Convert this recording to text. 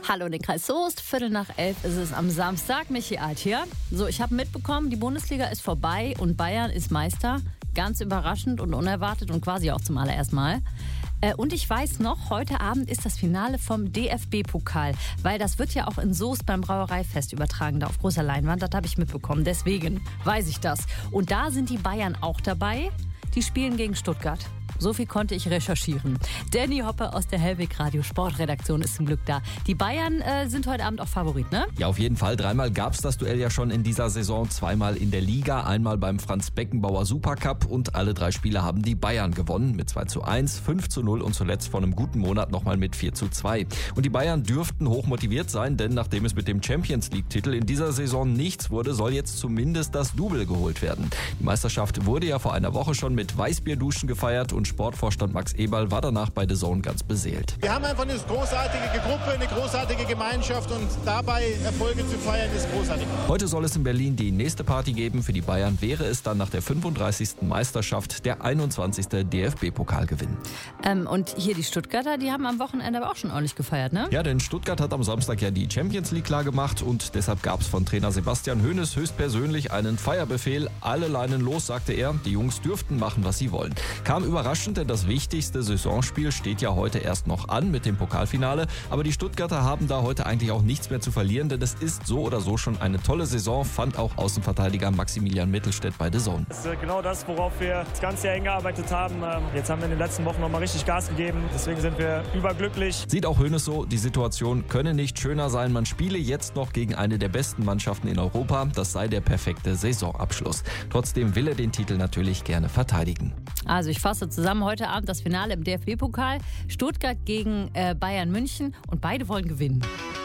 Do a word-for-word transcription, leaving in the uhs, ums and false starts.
Hallo in den Kreis Soest, Viertel nach elf ist es am Samstag. Michi Alt hier. So, ich habe mitbekommen, die Bundesliga ist vorbei und Bayern ist Meister. Ganz überraschend und unerwartet und quasi auch zum allerersten Mal. Äh, und ich weiß noch, heute Abend ist das Finale vom D F B-Pokal, weil das wird ja auch in Soest beim Brauereifest übertragen, da auf großer Leinwand. Das habe ich mitbekommen, deswegen weiß ich das. Und da sind die Bayern auch dabei. Die spielen gegen Stuttgart. So viel konnte ich recherchieren. Danny Hoppe aus der Hellweg Radio Sportredaktion ist zum Glück da. Die Bayern äh, sind heute Abend auch Favorit, ne? Ja, auf jeden Fall. Dreimal gab es das Duell ja schon in dieser Saison. Zweimal in der Liga, einmal beim Franz-Beckenbauer Supercup. Und alle drei Spiele haben die Bayern gewonnen. Mit zwei zu eins, fünf zu null und zuletzt vor einem guten Monat nochmal mit vier zu zwei. Und die Bayern dürften hochmotiviert sein, denn nachdem es mit dem Champions-League-Titel in dieser Saison nichts wurde, soll jetzt zumindest das Double geholt werden. Die Meisterschaft wurde ja vor einer Woche schon mit Weißbierduschen gefeiert und Sportvorstand Max Eberl war danach bei The Zone ganz beseelt. Wir haben einfach eine großartige Gruppe, eine großartige Gemeinschaft und dabei Erfolge zu feiern ist großartig. Heute soll es in Berlin die nächste Party geben. Für die Bayern wäre es dann nach der fünfunddreißigsten Meisterschaft der einundzwanzigste D F B-Pokalgewinn. Ähm, und hier die Stuttgarter, die haben am Wochenende aber auch schon ordentlich gefeiert, ne? Ja, denn Stuttgart hat am Samstag ja die Champions League klar gemacht und deshalb gab es von Trainer Sebastian Hoeneß höchstpersönlich einen Feierbefehl. Alle Leinen los, sagte er. Die Jungs dürften machen, was sie wollen. Kam überraschend, denn das wichtigste Saisonspiel steht ja heute erst noch an mit dem Pokalfinale. Aber die Stuttgarter haben da heute eigentlich auch nichts mehr zu verlieren, denn es ist so oder so schon eine tolle Saison, fand auch Außenverteidiger Maximilian Mittelstädt bei The Zone. Das ist genau das, worauf wir das ganze Jahr hingearbeitet haben. Jetzt haben wir in den letzten Wochen nochmal richtig Gas gegeben, deswegen sind wir überglücklich. Sieht auch Hoeneß so, die Situation könne nicht schöner sein. Man spiele jetzt noch gegen eine der besten Mannschaften in Europa. Das sei der perfekte Saisonabschluss. Trotzdem will er den Titel natürlich gerne verteidigen. Also ich fasse zusammen, heute Abend das Finale im D F B-Pokal. Stuttgart gegen äh, Bayern München und beide wollen gewinnen.